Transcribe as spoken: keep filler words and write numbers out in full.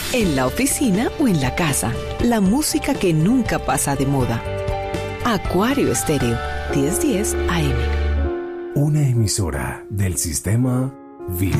en la oficina o en la casa. La música que nunca pasa de moda. Acuario Estéreo, diez diez A M. Una emisora del sistema Vida.